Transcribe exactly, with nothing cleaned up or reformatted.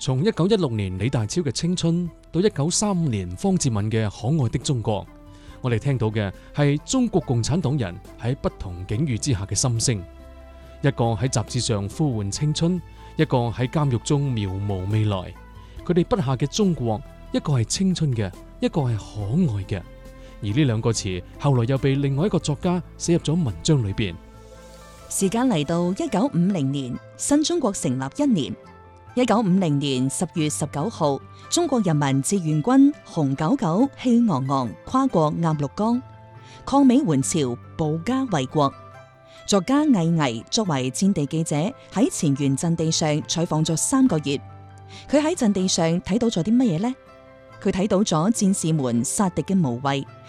從一九一六年李大釗嘅青春到一九三五年方志敏嘅可愛的中國，我哋聽到嘅係中國共產黨人喺不同境遇之下嘅心聲。一個喺雜誌上呼喚青春，一個喺監獄中描摹未來。佢哋筆下嘅中國，一個係青春嘅，一個係可愛嘅。而呢兩個詞後來又被另外一個作家寫入咗文章裏邊。 時間嚟到一九五零年，新中國成立一年。一九五零年十月十九號，中國人民志願軍紅九九氣昂昂跨過鴨綠江，抗美援朝，保家衛國。作家魏巍作為戰地記者喺前沿陣地上採訪咗三個月，佢喺陣地上睇到咗啲乜嘢呢？佢睇到咗戰士們殺敵嘅無畏，